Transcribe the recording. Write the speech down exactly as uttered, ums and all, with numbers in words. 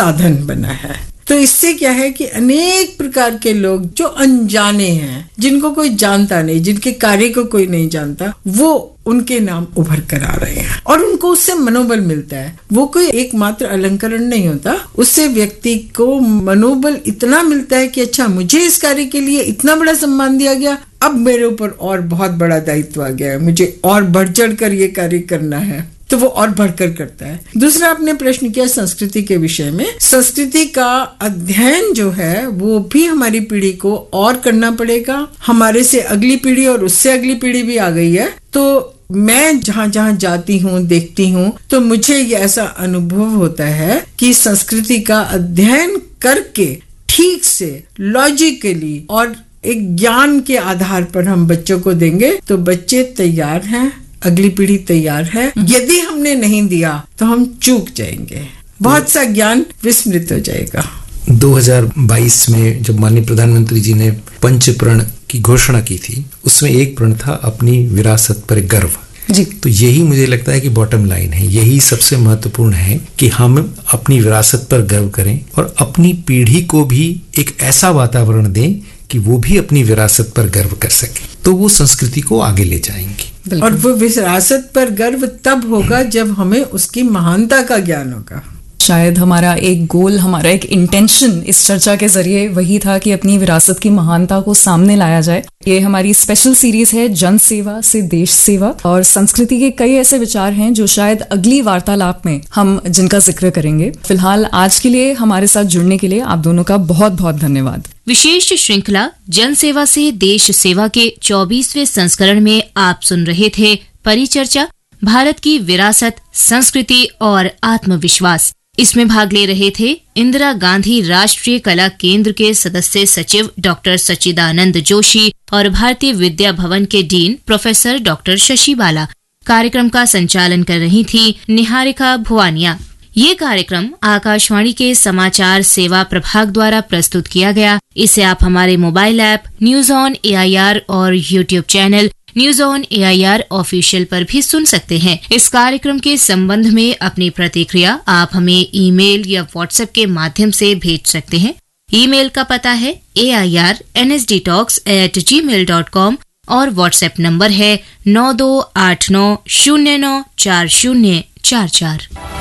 साधन बना है। तो इससे क्या है कि अनेक प्रकार के लोग जो अनजाने हैं, जिनको कोई जानता नहीं, जिनके कार्य को कोई नहीं जानता, वो उनके नाम उभर कर आ रहे हैं और उनको उससे मनोबल मिलता है। वो कोई एकमात्र अलंकरण नहीं होता, उससे व्यक्ति को मनोबल इतना मिलता है कि अच्छा, मुझे इस कार्य के लिए इतना बड़ा सम्मान दिया गया, अब मेरे ऊपर और बहुत बड़ा दायित्व आ गया है, मुझे और बढ़ चढ़ कर ये कार्य करना है, तो वो और बढ़कर करता है। दूसरा आपने प्रश्न किया संस्कृति के विषय में। संस्कृति का अध्ययन जो है वो भी हमारी पीढ़ी को और करना पड़ेगा। हमारे से अगली पीढ़ी और उससे अगली पीढ़ी भी आ गई है, तो मैं जहाँ जहाँ जाती हूँ, देखती हूँ, तो मुझे ये ऐसा अनुभव होता है कि संस्कृति का अध्ययन करके ठीक से लॉजिकली और एक ज्ञान के आधार पर हम बच्चों को देंगे तो बच्चे तैयार हैं, अगली पीढ़ी तैयार है। यदि हमने नहीं दिया तो हम चूक जाएंगे, बहुत सा ज्ञान विस्मृत हो जाएगा। दो हज़ार बाईस में जब माननीय प्रधानमंत्री जी ने पंच प्रण की घोषणा की थी, उसमें एक प्रण था अपनी विरासत पर गर्व जी। तो यही मुझे लगता है कि बॉटम लाइन है, यही सबसे महत्वपूर्ण है कि हम अपनी विरासत पर गर्व करें और अपनी पीढ़ी को भी एक ऐसा वातावरण दें कि वो भी अपनी विरासत पर गर्व कर सके, तो वो संस्कृति को आगे ले जाएंगे। और वो विरासत पर गर्व तब होगा जब हमें उसकी महानता का ज्ञान होगा। शायद हमारा एक गोल, हमारा एक इंटेंशन इस चर्चा के जरिए वही था कि अपनी विरासत की महानता को सामने लाया जाए। ये हमारी स्पेशल सीरीज है जन सेवा से देश सेवा, और संस्कृति के कई ऐसे विचार हैं जो शायद अगली वार्तालाप में हम जिनका जिक्र करेंगे। फिलहाल आज के लिए हमारे साथ जुड़ने के लिए आप दोनों का बहुत बहुत धन्यवाद। विशेष श्रृंखला जन सेवा से देश सेवा के चौबीसवें संस्करण में आप सुन रहे थे परिचर्चा, भारत की विरासत, संस्कृति और आत्मविश्वास। इसमें भाग ले रहे थे इंदिरा गांधी राष्ट्रीय कला केंद्र के सदस्य सचिव डॉक्टर सच्चिदानंद जोशी और भारतीय विद्या भवन के डीन प्रोफेसर डॉक्टर शशि बाला। कार्यक्रम का संचालन कर रही थी निहारिका भुवानिया। ये कार्यक्रम आकाशवाणी के समाचार सेवा प्रभाग द्वारा प्रस्तुत किया गया। इसे आप हमारे mobile app news on A I R और YouTube channel news on A I R official पर भी सुन सकते हैं। इस कार्यक्रम के संबंध में अपनी प्रतिक्रिया आप हमें ईमेल या व्हाट्सएप के माध्यम से भेज सकते हैं। ईमेल का पता है ए I R N S D talks eight ji mail dot com और व्हाट्सएप नंबर है नौ दो आठ नौ शून्य नौ चार शून्य चार चार।